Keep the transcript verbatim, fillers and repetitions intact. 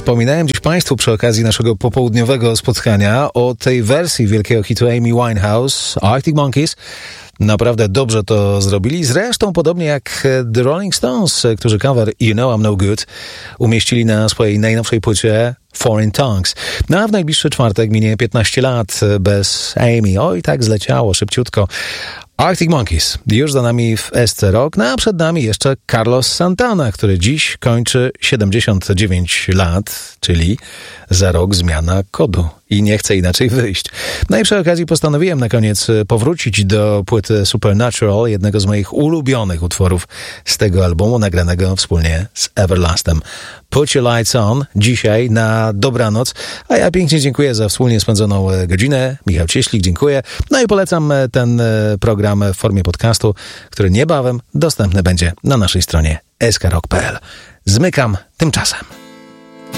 Wspominałem dziś Państwu przy okazji naszego popołudniowego spotkania o tej wersji wielkiego hitu Amy Winehouse, Arctic Monkeys. Naprawdę dobrze to zrobili. Zresztą podobnie jak The Rolling Stones, którzy cover You Know I'm No Good umieścili na swojej najnowszej płycie Foreign Tongues. No a w najbliższy czwartek minie piętnaście lat bez Amy. Oj, tak zleciało szybciutko. Arctic Monkeys już za nami w S C Rock, no a przed nami jeszcze Carlos Santana, który dziś kończy siedemdziesiąt dziewięć lat, czyli za rok zmiana kodu i nie chce inaczej wyjść. No i przy okazji postanowiłem na koniec powrócić do płyty Supernatural, jednego z moich ulubionych utworów z tego albumu, nagranego wspólnie z Everlastem. Put Your Lights On dzisiaj na dobranoc, a ja pięknie dziękuję za wspólnie spędzoną godzinę. Michał Cieślik, dziękuję. No i polecam ten program w formie podcastu, który niebawem dostępny będzie na naszej stronie s k rock kropka p l. Zmykam tymczasem.